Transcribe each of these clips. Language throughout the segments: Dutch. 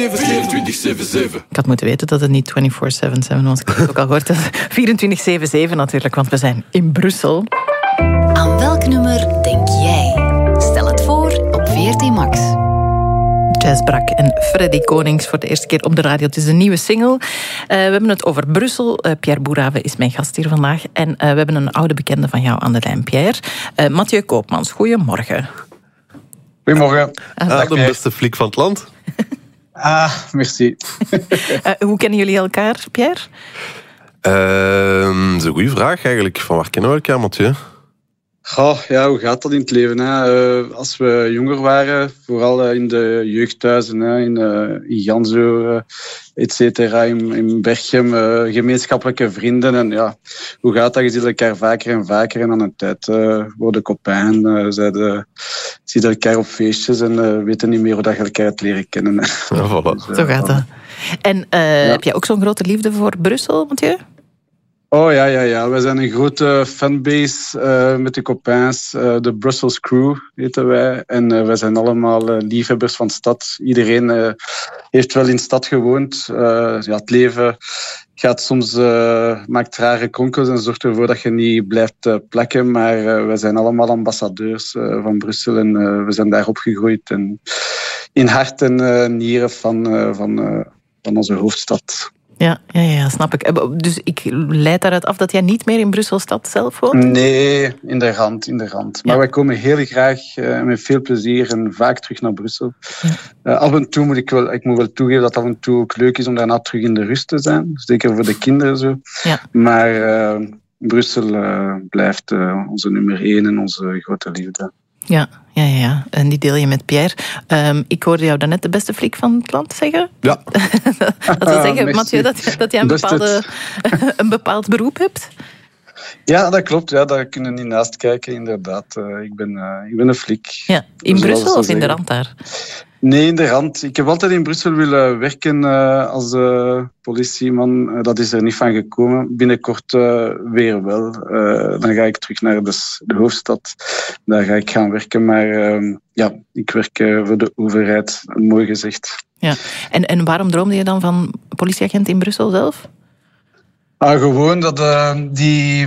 Ik had moeten weten dat het niet 24/7 was. Ik heb het ook al gehoord. 24/7 natuurlijk, want we zijn in Brussel. Aan welk nummer denk jij? Stel het voor op VRT Max. Jazz Brak en Freddy Konings voor de eerste keer op de radio. Het is een nieuwe single. We hebben het over Brussel. Pierre Boerhaave is mijn gast hier vandaag. En we hebben een oude bekende van jou aan de lijn, Pierre. Mathieu Koopmans, goedemorgen. Goedemorgen. De beste flik van het land. Merci. Hoe kennen jullie elkaar, Pierre? Dat is een goede vraag eigenlijk. Van waar kennen we elkaar, Mathieu? Goh, ja, hoe gaat dat in het leven? Hè? Als we jonger waren, vooral in de jeugdhuizen, hè? In Ganzo, et cetera, in Berchem, gemeenschappelijke vrienden. En ja, hoe gaat dat? Je ziet elkaar vaker en vaker. En aan een tijd worden copains, zie je elkaar op feestjes en weten niet meer hoe dat je elkaar hebt leren kennen. Ja, voilà. Dus, Zo gaat dat. En heb jij ook zo'n grote liefde voor Brussel, Mathieu? Oh ja. We zijn een grote fanbase met de copains. De Brussels Crew heten wij. En wij zijn allemaal liefhebbers van de stad. Iedereen heeft wel in de stad gewoond. Het leven gaat soms, maakt rare kronkels en zorgt ervoor dat je niet blijft plakken. Maar wij zijn allemaal ambassadeurs van Brussel. En we zijn daar opgegroeid. En in hart en nieren van onze hoofdstad. Ja, snap ik. Dus ik leid daaruit af dat jij niet meer in Brusselstad zelf woont? Nee, in de rand. Maar wij komen heel graag met veel plezier en vaak terug naar Brussel. Ja. Af en toe moet ik wel toegeven dat het af en toe ook leuk is om daarna terug in de rust te zijn. Zeker voor de kinderen zo. Ja. Maar Brussel blijft onze nummer 1 en onze grote liefde. Ja. En die deel je met Pierre. Ik hoorde jou daarnet de beste flik van het land zeggen. Ja. Dat wil zeggen, Mathieu, dat jij een bepaald beroep hebt? Ja, dat klopt. Ja, daar kunnen we niet naast kijken, inderdaad. Ik ben een flik. Ja, in Brussel of in de rand daar? Nee, in de rand. Ik heb altijd in Brussel willen werken als politieman. Dat is er niet van gekomen. Binnenkort weer wel. Dan ga ik terug naar de hoofdstad. Daar ga ik gaan werken. Maar ik werk voor de overheid, mooi gezegd. Ja. En waarom droomde je dan van politieagent in Brussel zelf? Gewoon dat die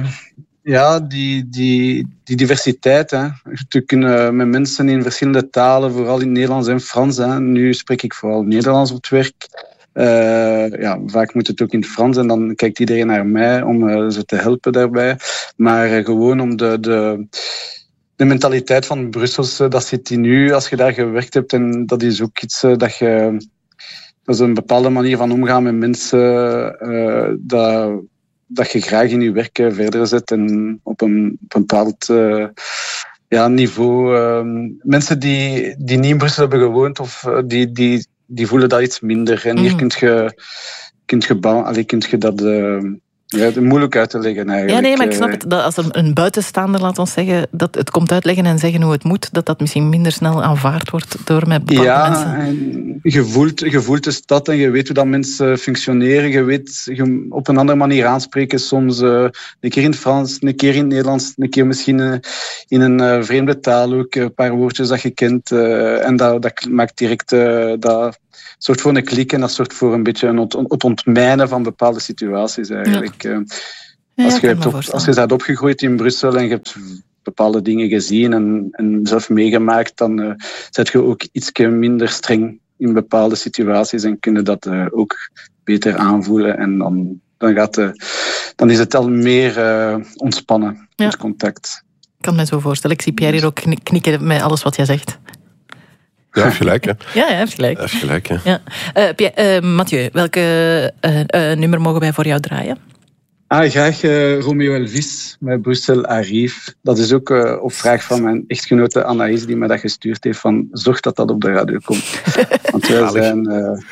diversiteit, hè. Te kunnen met mensen in verschillende talen, vooral in Nederlands en Frans. Hè. Nu spreek ik vooral Nederlands op het werk. Vaak moet het ook in het Frans en dan kijkt iedereen naar mij om ze te helpen daarbij. Maar gewoon om de mentaliteit van Brussels, dat zit in nu als je daar gewerkt hebt. En dat is ook iets dat is een bepaalde manier van omgaan met mensen dat je graag in je werk verder zet en op een bepaald niveau. Mensen die niet in Brussel hebben gewoond of die voelen dat iets minder. En hier kun je dat moeilijk uit te leggen eigenlijk. Ja, nee, maar ik snap het. Dat als een buitenstaander, laat ons zeggen, dat het komt uitleggen en zeggen hoe het moet, dat misschien minder snel aanvaard wordt door met bepaalde mensen. En je voelt de stad en je weet hoe dat mensen functioneren. Je weet je op een andere manier aanspreken. Soms een keer in het Frans, een keer in het Nederlands, een keer misschien in een vreemde taal ook. Een paar woordjes dat je kent. En dat maakt direct... dat zorgt voor een klik en dat zorgt voor een beetje het ontmijnen van bepaalde situaties eigenlijk. Ja. Als je bent opgegroeid in Brussel en je hebt bepaalde dingen gezien en zelf meegemaakt, dan ben je ook iets minder streng in bepaalde situaties en kun je dat ook beter aanvoelen. En dan is het al meer ontspannen, het contact. Ik kan me zo voorstellen. Ik zie Pierre hier ook knikken met alles wat jij zegt. Ja, heeft gelijk, hè? Ja, hij heeft gelijk. Hij heeft gelijk, hè? Ja. Mathieu, welke nummer mogen wij voor jou draaien? Graag Romeo Elvis met Brussel Arrive. Dat is ook op vraag van mijn echtgenote Anaïs die mij dat gestuurd heeft van zorg dat dat op de radio komt. Want wij zijn...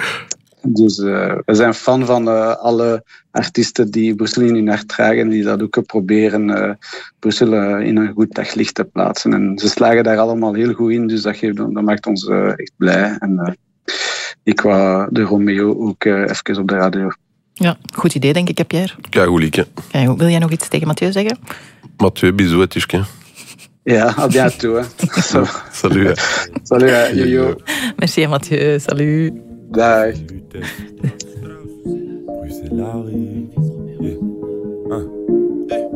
we zijn fan van alle artiesten die Brussel in hun hart dragen en die dat ook proberen Brussel in een goed daglicht te plaatsen. En ze slagen daar allemaal heel goed in, dus dat maakt ons echt blij. En ik wou de Romeo ook even op de radio. Ja, goed idee denk ik, Pierre. Kijk hoe lieke. Wil jij nog iets tegen Mathieu zeggen? Mathieu, bisous, het isje. Ja, à bientôt. Salut. Salut, yo. Merci Mathieu, salut. Dag. Bruxelles arrive.